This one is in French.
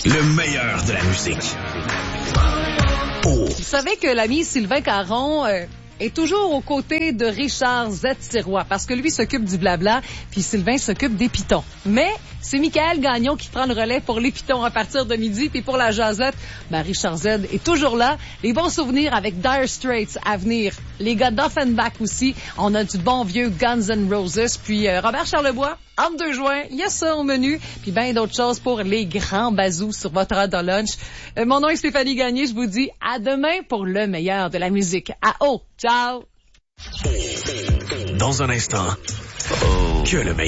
Le meilleur de la musique. Oh. Vous savez que l'ami Sylvain Caron est toujours aux côtés de Richard Z. Sirois parce que lui s'occupe du blabla, puis Sylvain s'occupe des pitons. Mais c'est Michael Gagnon qui prend le relais pour les pitons à partir de midi, puis pour la jasette, Richard Z est toujours là. Les bons souvenirs avec Dire Straits à venir. Les gars d'Offenbach aussi. On a du bon vieux Guns N' Roses, puis Robert Charlebois. Entre 2 juin, il y a ça au menu, puis bien d'autres choses pour les grands bazous sur votre heure de lunch. Mon nom est Stéphanie Gagné, je vous dis à demain pour le meilleur de la musique. À haut, ciao! Dans un instant, que le meilleur.